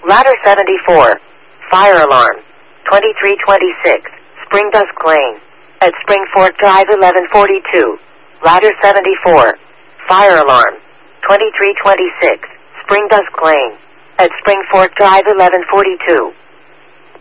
Ladder 74. Fire alarm. 2326. Spring Dusk Lane. At Spring Fork Drive 1142. Ladder 74. Fire alarm. 2326. Spring Dusk Lane. At Spring Fork Drive 1142.